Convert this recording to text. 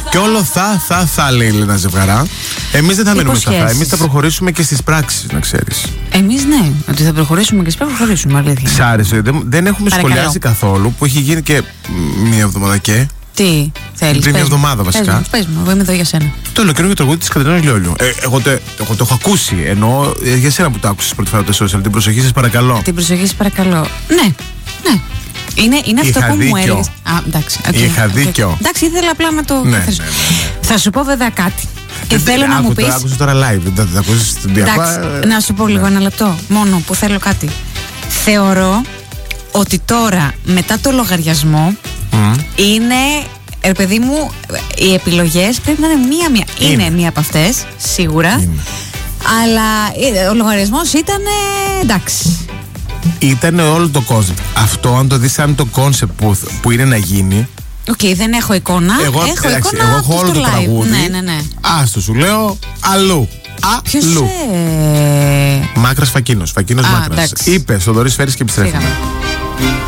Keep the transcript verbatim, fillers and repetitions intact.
Και όλο θα, θα, θα λέει η Έλενα Ζευγαρά. Εμείς δεν θα μείνουμε στα θα. Εμείς θα προχωρήσουμε και στις πράξεις, να ξέρεις. Εμείς ναι, ότι θα προχωρήσουμε και στις πράξεις, προχωρήσουμε, αλήθεια. Σ' άρεσε, δεν, δεν έχουμε Παρακαλώ. σχολιάσει καθόλου που έχει γίνει και μία εβδομάδα και. Τι θέλεις? Πριν μια εβδομάδα βασικά. Πες μου, πες μου, εγώ είμαι εδώ για σένα. Το ολοκληρώνει το τραγούδι της Κατερίνας Λιόλιου. Ε, εγώ, το, εγώ το έχω ακούσει. Ενώ ε, για σένα που το άκουσες πρώτη φορά από το social. Την προσοχή σας παρακαλώ. Την προσοχή σας παρακαλώ. Ναι, ναι. Είναι, είναι αυτό που μου έλεγες. Α, εντάξει. Okay, Είχα okay. δίκιο. Εντάξει, ήθελα απλά να το. Ναι, ναι, ναι, ναι. Θα σου πω βέβαια κάτι. Και δεν, θέλω άκου, να μου πεις. Το άκουσες τώρα live. Δεν θα ακούσεις στην Εντάξει, διαβά. να σου πω λίγο ένα λεπτό. Μόνο που θέλω κάτι. Θεωρώ ότι τώρα μετά το λογαριασμό mm. είναι. Ρε παιδί μου, οι επιλογές πρέπει να είναι μία-μία. Είναι, είναι μία από αυτές, σίγουρα. Είναι. Αλλά ο λογαριασμός ήταν εντάξει. Ήταν όλο το κόνσεπτ. Αυτό, αν το δεις σαν το κόνσεπτ που, που είναι να γίνει. Οκ, okay, δεν έχω εικόνα. Εγώ έχω, εντάξει, εικόνα εγώ έχω όλο το live. τραγούδι. Ναι, ναι, ναι. Άστο, σου λέω αλλού. Ποιος αλλού. Ε... Μάκρας Φακίνος. Φακίνος Μάκρας. Είπε στον Δωρή Σφαίρης και επιστρέφουμε.